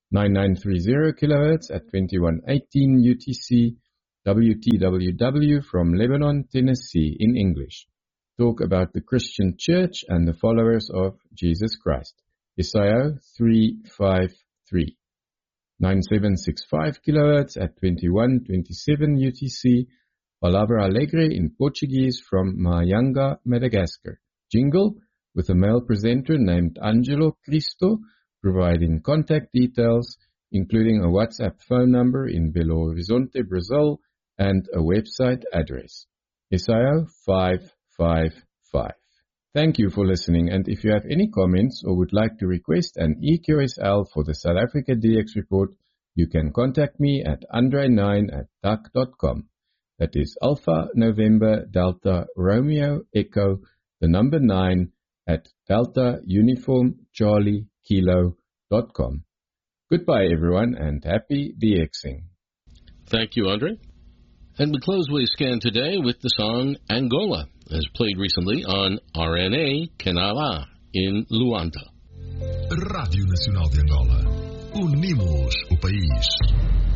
9930 kHz at 2118 UTC, WTWW from Lebanon, Tennessee in English. Talk about the Christian Church and the followers of Jesus Christ. Isaiah 3:5-3. 9765 kHz at 2127 UTC, Palavra Alegre in Portuguese from Mahajanga, Madagascar. Jingle with a male presenter named Angelo Cristo, providing contact details, including a WhatsApp phone number in Belo Horizonte, Brazil, and a website address. Isaiah 5:5-5. Thank you for listening, and if you have any comments or would like to request an EQSL for the South Africa DX report, you can contact me at andre9@duck.com. That is Alpha November Delta Romeo Echo, the number 9 at Delta Uniform Charlie Kilo.com. Goodbye everyone and happy DXing. Thank you, Andre. And we close Wayscan Scan today with the song Angola, as played recently on RNA Canal in Luanda. Rádio Nacional de Angola. Unimos o país.